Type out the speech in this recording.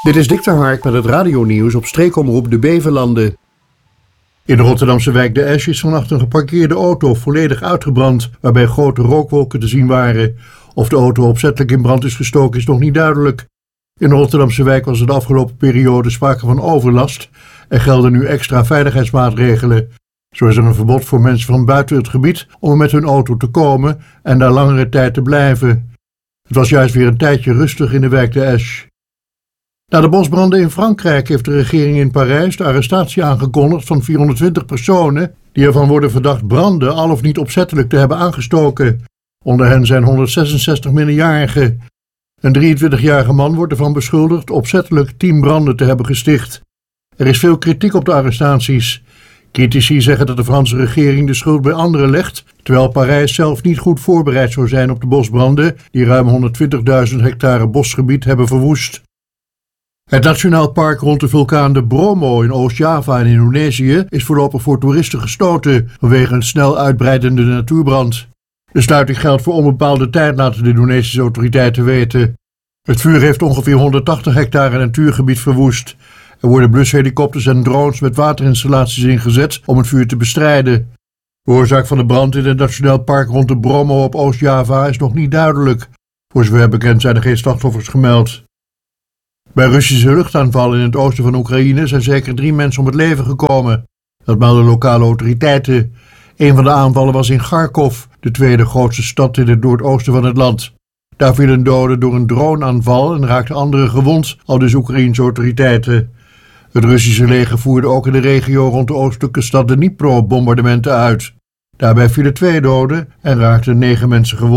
Dit is Dick ter Hark met het radionieuws op streekomroep De Beverlanden. In de Rotterdamse wijk De Esch is vannacht een geparkeerde auto volledig uitgebrand, waarbij grote rookwolken te zien waren. Of de auto opzettelijk in brand is gestoken is nog niet duidelijk. In de Rotterdamse wijk was er de afgelopen periode sprake van overlast en gelden nu extra veiligheidsmaatregelen. Zo is er een verbod voor mensen van buiten het gebied om er met hun auto te komen en daar langere tijd te blijven. Het was juist weer een tijdje rustig in de wijk De Esch. Na de bosbranden in Frankrijk heeft de regering in Parijs de arrestatie aangekondigd van 420 personen die ervan worden verdacht branden al of niet opzettelijk te hebben aangestoken. Onder hen zijn 166 minderjarigen. Een 23-jarige man wordt ervan beschuldigd opzettelijk 10 branden te hebben gesticht. Er is veel kritiek op de arrestaties. Critici zeggen dat de Franse regering de schuld bij anderen legt, terwijl Parijs zelf niet goed voorbereid zou zijn op de bosbranden die ruim 120.000 hectare bosgebied hebben verwoest. Het nationaal park rond de vulkaan de Bromo in Oost-Java in Indonesië is voorlopig voor toeristen gesloten vanwege een snel uitbreidende natuurbrand. De sluiting geldt voor onbepaalde tijd, laten de Indonesische autoriteiten weten. Het vuur heeft ongeveer 180 hectare natuurgebied verwoest. Er worden blushelikopters en drones met waterinstallaties ingezet om het vuur te bestrijden. De oorzaak van de brand in het nationaal park rond de Bromo op Oost-Java is nog niet duidelijk. Voor zover bekend zijn er geen slachtoffers gemeld. Bij Russische luchtaanvallen in het oosten van Oekraïne zijn zeker 3 mensen om het leven gekomen. Dat melden lokale autoriteiten. Een van de aanvallen was in Kharkov, de tweede grootste stad in het noordoosten van het land. Daar viel een dode door een droneaanval en raakten anderen gewond, aldus Oekraïense autoriteiten. Het Russische leger voerde ook in de regio rond de oostelijke stad Dnipro bombardementen uit. Daarbij vielen 2 doden en raakten 9 mensen gewond.